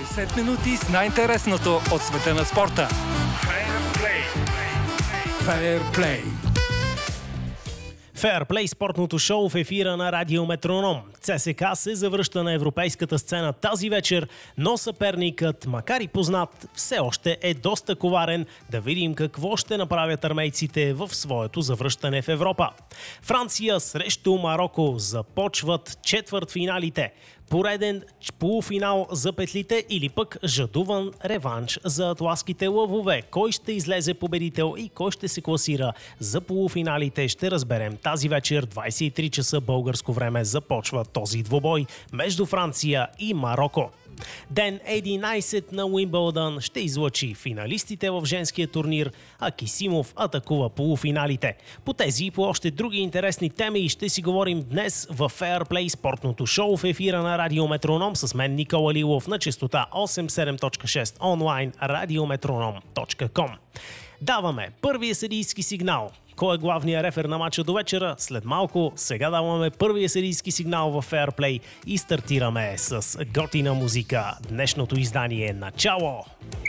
60 минути с най-интересното от света на спорта. Fair Play. Фейерплей, спортното шоу в ефира на Радио Метроном. ЦСКА се завръща на европейската сцена тази вечер, но съперникът, макар и познат, все още е доста коварен. Да видим какво ще направят армейците в своето завръщане в Европа. Франция срещу Мароко започват четвъртфиналите. Пореден полуфинал за петлите или пък жадуван реванш за атласките лъвове. Кой ще излезе победител и кой ще се класира за полуфиналите ще разберем тази вечер. 23 часа българско време започва този двубой между Франция и Мароко. Ден 11 на Уимбълдън ще излъчи финалистите в женския турнир, а Кисимов атакува полуфиналите. По тези и по още други интересни теми ще си говорим днес в Fair Play, спортното шоу в ефира на Радио Метроном с мен Никола Лилов на честота 87.6 онлайн radiometronom.com. Даваме първия съдийски сигнал. Кой е главният рефер на мача до вечера? След малко. Сега даваме първия съдийски сигнал в Fair Play и стартираме с готина музика. Днешното издание начало!